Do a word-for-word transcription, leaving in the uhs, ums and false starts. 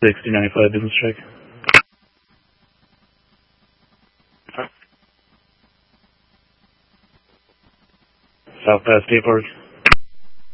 sixty ninety-five business check. South Pass State Park.